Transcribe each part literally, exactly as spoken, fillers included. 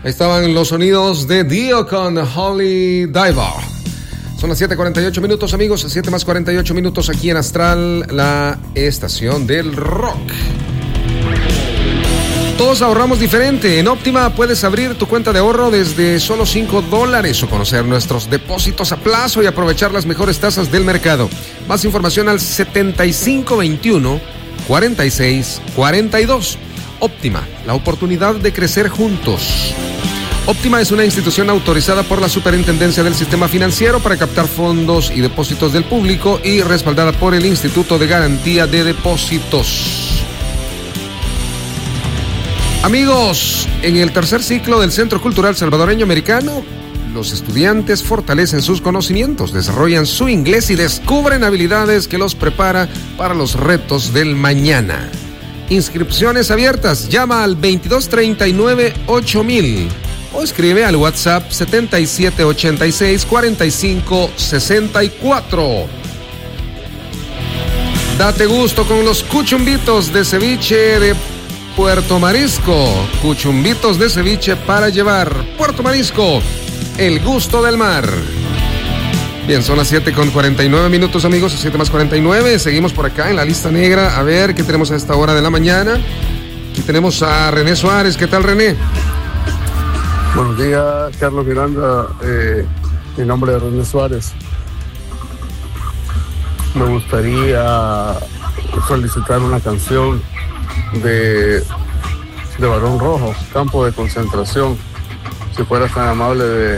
Ahí estaban los sonidos de Dio con Holy Diver. Son las siete cuarenta y ocho minutos, amigos. siete más cuarenta y ocho minutos aquí en Astral, la estación del rock. Todos ahorramos diferente. En Óptima puedes abrir tu cuenta de ahorro desde solo cinco dólares o conocer nuestros depósitos a plazo y aprovechar las mejores tasas del mercado. Más información al setenta y cinco veintiuno cuarenta y seis cuarenta y dos. Óptima, la oportunidad de crecer juntos. Óptima es una institución autorizada por la Superintendencia del Sistema Financiero para captar fondos y depósitos del público y respaldada por el Instituto de Garantía de Depósitos. Amigos, en el tercer ciclo del Centro Cultural Salvadoreño Americano, los estudiantes fortalecen sus conocimientos, desarrollan su inglés y descubren habilidades que los prepara para los retos del mañana. Inscripciones abiertas. Llama al veintidós treinta y nueve ocho mil o escribe al WhatsApp setenta y siete ochenta y seis cuarenta y cinco sesenta y cuatro. Date gusto con los cuchumbitos de ceviche de Puerto Marisco. Cuchumbitos de ceviche para llevar. Puerto Marisco, el gusto del mar. Bien, son las siete con cuarenta y nueve minutos, amigos, siete más cuarenta y nueve. Seguimos por acá en la lista negra. A ver qué tenemos a esta hora de la mañana. Aquí tenemos a René Suárez. ¿Qué tal, René? Buenos días, Carlos Miranda. Eh, mi nombre es René Suárez. Me gustaría solicitar una canción de, de Barón Rojo, Campo de Concentración. Si fueras tan amable de,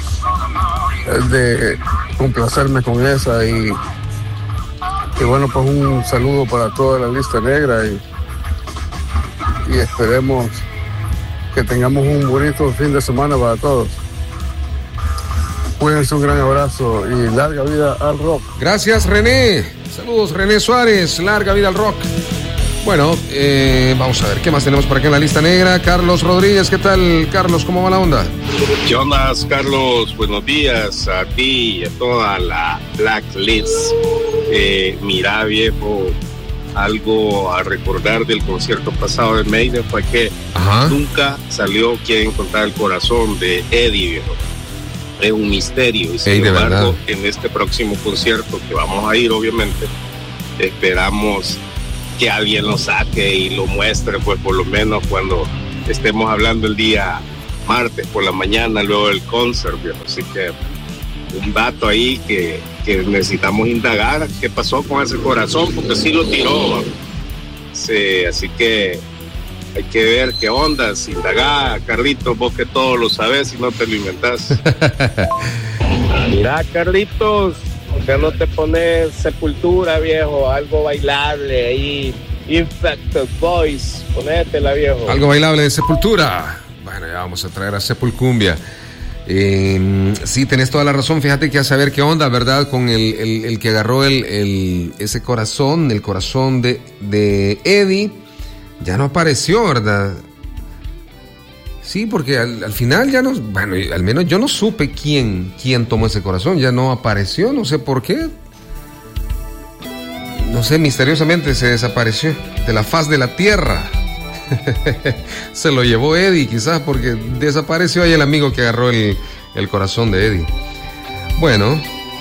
de complacerme con esa. Y, y bueno, pues un saludo para toda la lista negra y, y esperemos que tengamos un bonito fin de semana para todos. Cuídense, un gran abrazo y larga vida al rock. Gracias, René. Saludos, René Suárez. Larga vida al rock. Bueno, eh, vamos a ver qué más tenemos por acá en la lista negra. Carlos Rodríguez, ¿qué tal, Carlos? ¿Cómo va la onda? ¿Qué onda, Carlos? Buenos días a ti y a toda la Blacklist. Eh, mira, viejo, algo a recordar del concierto pasado de Maiden fue que Ajá. nunca salió Quiere Encontrar el Corazón de Eddie, viejo. Es un misterio. Y sin Ey, embargo, en este próximo concierto que vamos a ir, obviamente, esperamos que alguien lo saque y lo muestre, pues por lo menos cuando estemos hablando el día martes por la mañana, luego del concert, viejo. Así que un dato ahí que, que necesitamos indagar qué pasó con ese corazón, porque sí lo tiró. Sí, así que hay que ver qué onda, indagar. Carlitos, vos que todo lo sabés y no te lo inventás. Mira, Carlitos, ¿por qué no te pones Sepultura, viejo? Algo bailable ahí. Infected Boys, ponétela, viejo. Algo bailable de Sepultura. Bueno, ya vamos a traer a Sepulcumbia. Eh, sí, tenés toda la razón. Fíjate que a saber qué onda, ¿verdad? Con el, el, el que agarró el, el, ese corazón, el corazón de, de Eddie, ya no apareció, ¿verdad? Sí, porque al, al final ya no, bueno, al menos yo no supe quién, quién tomó ese corazón, ya no apareció, no sé por qué. No sé, misteriosamente se desapareció de la faz de la tierra. Se lo llevó Eddie, quizás porque desapareció ahí el amigo que agarró el, el corazón de Eddie. Bueno,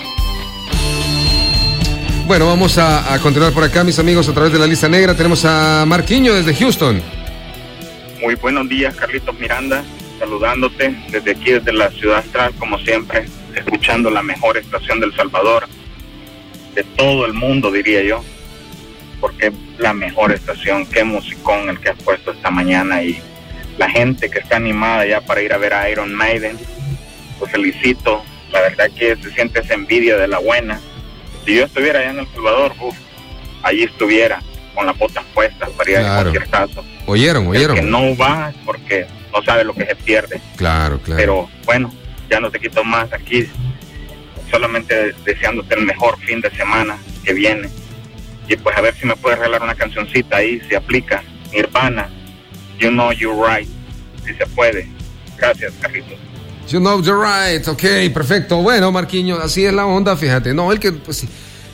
bueno, vamos a, a continuar por acá, mis amigos, a través de la lista negra. Tenemos a Marquiño desde Houston. Muy buenos días, Carlitos Miranda, saludándote desde aquí, desde la ciudad astral, como siempre, escuchando la mejor estación del Salvador, de todo el mundo, diría yo, porque la mejor estación. Qué musicón el que has puesto esta mañana, y la gente que está animada ya para ir a ver a Iron Maiden, los felicito. La verdad que se siente esa envidia de la buena. Si yo estuviera allá en El Salvador, uf, allí estuviera con las botas puestas para ir claro. a cualquier caso. Oyeron, oyeron. El que no va porque no sabe lo que se pierde. Claro, claro. Pero bueno, ya no te quito más aquí, solamente deseándote el mejor fin de semana que viene. Y pues a ver si me puedes regalar una cancioncita ahí, si aplica. Nirvana, You Know You're Right, si se puede. Gracias, Carlitos. You Know You're Right, ok, perfecto. Bueno, Marquiño, así es la onda, fíjate. No, el que, pues,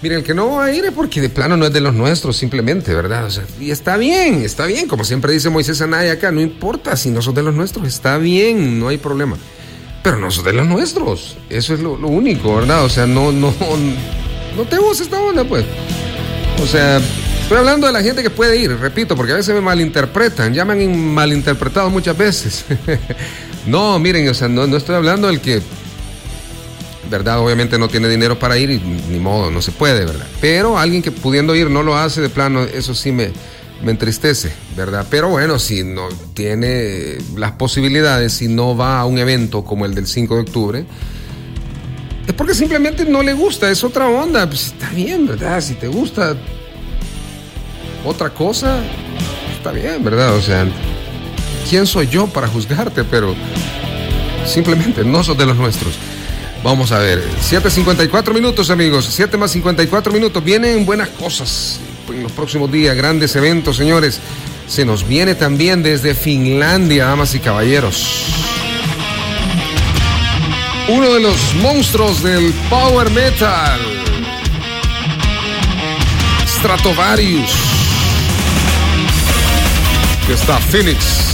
Mira, el que no va a ir es porque de plano no es de los nuestros, simplemente, ¿verdad? O sea, y está bien, está bien, como siempre dice Moisés Anaya acá, no importa si no sos de los nuestros, está bien, no hay problema. Pero no sos de los nuestros, eso es lo, lo único, ¿verdad? O sea, no, no, no te gusta esta onda, pues. O sea, estoy hablando de la gente que puede ir, repito, porque a veces me malinterpretan, ya me han malinterpretado muchas veces. No, miren, o sea, no, no estoy hablando del que, ¿verdad? Obviamente no tiene dinero para ir y ni modo, no se puede, ¿verdad? Pero alguien que pudiendo ir no lo hace de plano, eso sí me, me entristece, ¿verdad? Pero bueno, si no tiene las posibilidades, si no va a un evento como el del cinco de octubre, es porque simplemente no le gusta, es otra onda. Pues está bien, ¿verdad? Si te gusta otra cosa, está bien, ¿verdad? O sea, ¿quién soy yo para juzgarte? Pero simplemente no sos de los nuestros. Vamos a ver, siete cincuenta y cuatro minutos, amigos, siete más cincuenta y cuatro minutos. Vienen buenas cosas en los próximos días, grandes eventos, señores. Se nos viene también desde Finlandia, damas y caballeros, uno de los monstruos del power metal, Stratovarius, que está Phoenix.